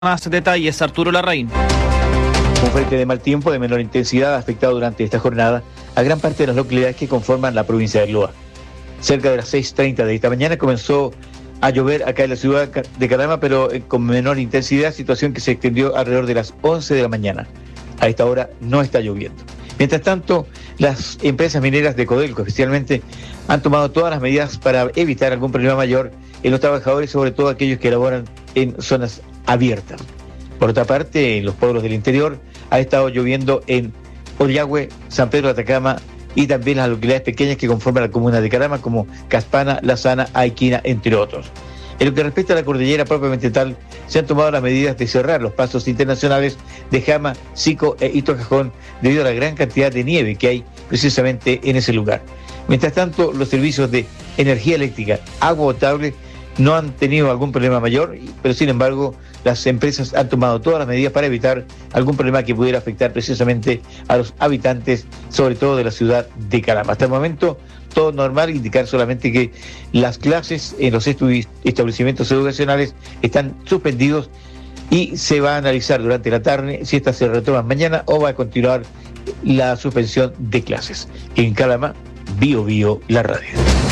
Más detalles, Arturo Larraín. Un frente de mal tiempo de menor intensidad ha afectado durante esta jornada a gran parte de las localidades que conforman la provincia de Loa. Cerca de las 6:30 de esta mañana comenzó a llover acá en la ciudad de Calama, pero con menor intensidad, situación que se extendió alrededor de las 11 de la mañana. A esta hora no está lloviendo. Mientras tanto, las empresas mineras de Codelco especialmente han tomado todas las medidas para evitar algún problema mayor en los trabajadores, sobre todo aquellos que laboran en zonas abiertas. Por otra parte, en los pueblos del interior ha estado lloviendo en Ollagüe, San Pedro de Atacama y también las localidades pequeñas que conforman la comuna de Calama, como Caspana, La Sana, Aiquina, entre otros. En lo que respecta a la cordillera propiamente tal, se han tomado las medidas de cerrar los pasos internacionales de Jama, Sico e Itocajón debido a la gran cantidad de nieve que hay precisamente en ese lugar. Mientras tanto, los servicios de energía eléctrica, agua potable, no han tenido algún problema mayor, pero sin embargo las empresas han tomado todas las medidas para evitar algún problema que pudiera afectar precisamente a los habitantes, sobre todo de la ciudad de Calama. Hasta el momento todo normal, indicar solamente que las clases en los establecimientos educacionales están suspendidos y se va a analizar durante la tarde si estas se retoman mañana o va a continuar la suspensión de clases. En Calama, Bio Bio, la radio.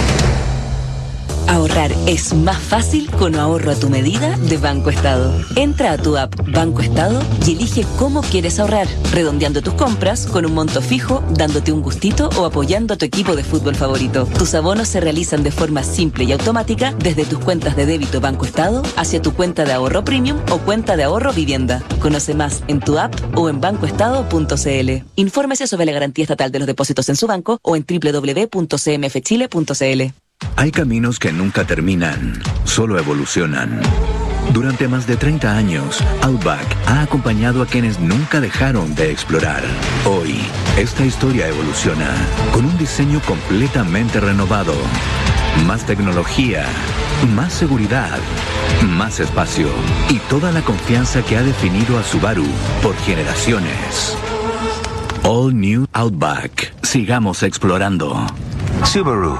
Ahorrar es más fácil con ahorro a tu medida de Banco Estado. Entra a tu app Banco Estado y elige cómo quieres ahorrar, redondeando tus compras con un monto fijo, dándote un gustito o apoyando a tu equipo de fútbol favorito. Tus abonos se realizan de forma simple y automática desde tus cuentas de débito Banco Estado hacia tu cuenta de ahorro premium o cuenta de ahorro vivienda. Conoce más en tu app o en bancoestado.cl. Infórmese sobre la garantía estatal de los depósitos en su banco o en www.cmfchile.cl. Hay caminos que nunca terminan, solo evolucionan. Durante más de 30 años, Outback ha acompañado a quienes nunca dejaron de explorar. Hoy, esta historia evoluciona con un diseño completamente renovado. Más tecnología, más seguridad, más espacio y toda la confianza que ha definido a Subaru por generaciones. All New Outback. Sigamos explorando. Subaru.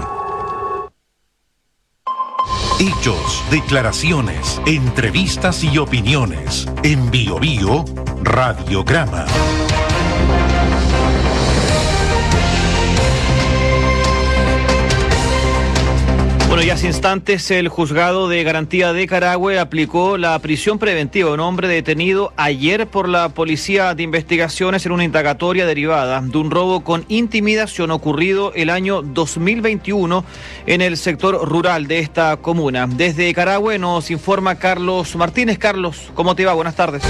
Hechos, declaraciones, entrevistas y opiniones. En Bio Bio, Radiograma. Bueno, y hace instantes el juzgado de garantía de Carahue aplicó la prisión preventiva a un hombre detenido ayer por la Policía de Investigaciones en una indagatoria derivada de un robo con intimidación ocurrido el año 2021 en el sector rural de esta comuna. Desde Carahue nos informa Carlos Martínez. Carlos, ¿cómo te va? Buenas tardes.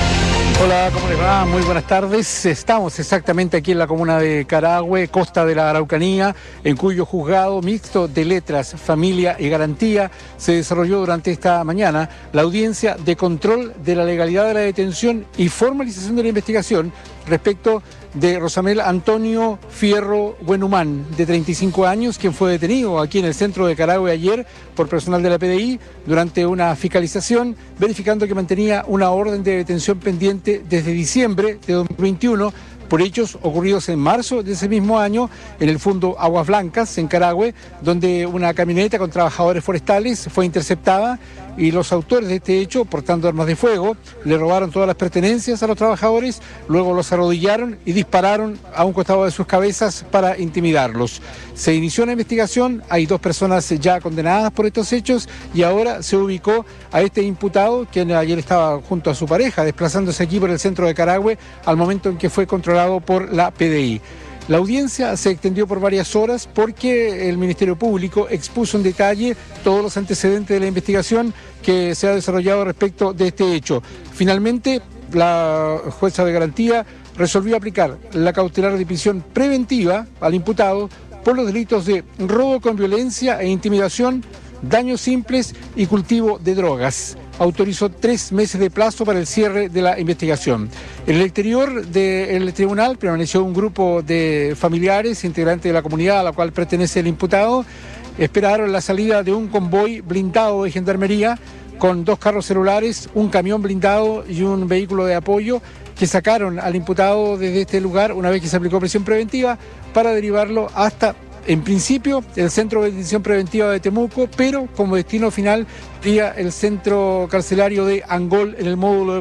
Hola, ¿cómo les va? Muy buenas tardes. Estamos exactamente aquí en la comuna de Carahue, costa de la Araucanía, en cuyo juzgado mixto de letras, familia y garantía se desarrolló durante esta mañana la audiencia de control de la legalidad de la detención y formalización de la investigación respecto de Rosamel Antonio Fierro Buenhumán, de 35 años, quien fue detenido aquí en el centro de Carahue ayer por personal de la PDI durante una fiscalización, verificando que mantenía una orden de detención pendiente desde diciembre de 2021 por hechos ocurridos en marzo de ese mismo año en el Fundo Aguas Blancas, en Carahue, donde una camioneta con trabajadores forestales fue interceptada y los autores de este hecho, portando armas de fuego, le robaron todas las pertenencias a los trabajadores, luego los arrodillaron y dispararon a un costado de sus cabezas para intimidarlos. Se inició una investigación, hay 2 personas ya condenadas por estos hechos y ahora se ubicó a este imputado, quien ayer estaba junto a su pareja, desplazándose aquí por el centro de Carahue al momento en que fue controlado por la PDI. La audiencia se extendió por varias horas porque el Ministerio Público expuso en detalle todos los antecedentes de la investigación que se ha desarrollado respecto de este hecho. Finalmente, la jueza de garantía resolvió aplicar la cautelar de prisión preventiva al imputado por los delitos de robo con violencia e intimidación, daños simples y cultivo de drogas. Autorizó 3 meses de plazo para el cierre de la investigación. En el exterior del tribunal permaneció un grupo de familiares, integrantes de la comunidad a la cual pertenece el imputado. Esperaron la salida de un convoy blindado de gendarmería con 2 carros celulares, un camión blindado y un vehículo de apoyo que sacaron al imputado desde este lugar una vez que se aplicó prisión preventiva para derivarlo hasta en principio el Centro de Detención Preventiva de Temuco, pero como destino final sería el centro carcelario de Angol en el módulo de